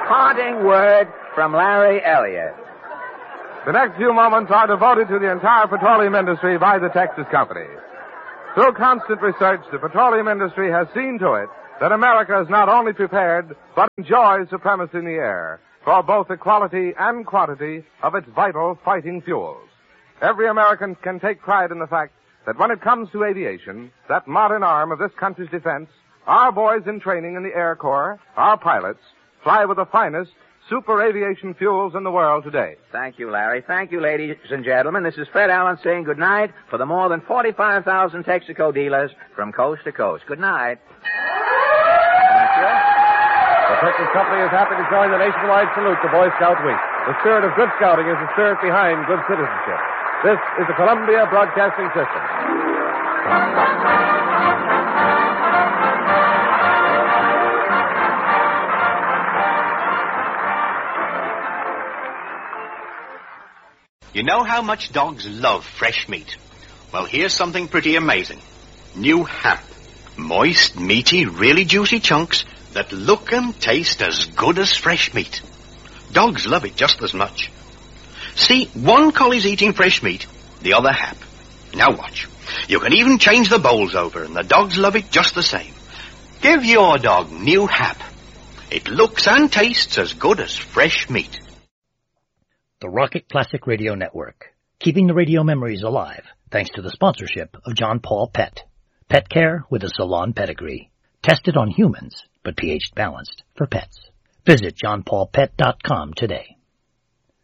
parting word from Larry Elliott. The next few moments are devoted to the entire petroleum industry by the Texas Company. Through constant research, the petroleum industry has seen to it that America is not only prepared, but enjoys supremacy in the air for both the quality and quantity of its vital fighting fuels. Every American can take pride in the fact that when it comes to aviation, that modern arm of this country's defense, our boys in training in the Air Corps, our pilots, fly with the finest super aviation fuels in the world today. Thank you, Larry. Thank you, ladies and gentlemen. This is Fred Allen saying good night for the more than 45,000 Texaco dealers from coast to coast. Good night. Thank you. The Texas Company is happy to join the nationwide salute to Boy Scout Week. The spirit of good scouting is the spirit behind good citizenship. This is the Columbia Broadcasting System. You know how much dogs love fresh meat? Well, here's something pretty amazing. New Hap. Moist, meaty, really juicy chunks that look and taste as good as fresh meat. Dogs love it just as much. See, one collie's eating fresh meat, the other Hap. Now watch. You can even change the bowls over, and the dogs love it just the same. Give your dog New Hap. It looks and tastes as good as fresh meat. The Rocket Classic Radio Network, keeping the radio memories alive thanks to the sponsorship of John Paul Pet. Pet care with a salon pedigree. Tested on humans, but pH balanced for pets. Visit johnpaulpet.com today.